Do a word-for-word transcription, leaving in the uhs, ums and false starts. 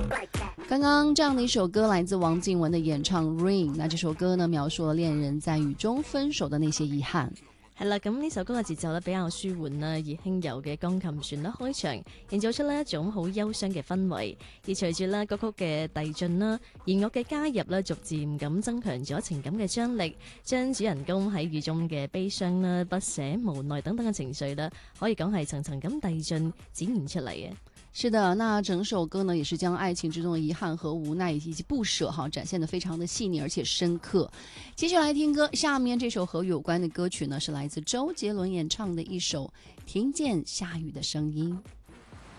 刚刚这样的一首歌来自王靖雯的演唱 Rain， 那這首歌呢描述了戀人在雨中分手的那些遺憾。 係啦，咁呢首歌嘅節奏咧比較舒緩啦，而輕柔嘅鋼琴旋律開場，營造出呢一種好憂傷嘅氛圍。而隨住呢歌曲嘅遞進啦，弦樂嘅加入咧，逐漸咁增強咗情感嘅張力，將主人公喺雨中嘅悲傷啦、不捨、無奈等等嘅情緒啦，可以講係層層咁遞進展現出嚟嘅。 是的，那整首歌呢也是將愛情之中的遺憾和無奈以及不捨哈展現得非常的細膩而且深刻。繼續來聽歌，下面這首和雨有關的歌曲呢是來自周杰倫演唱的一首《聽見下雨的聲音》。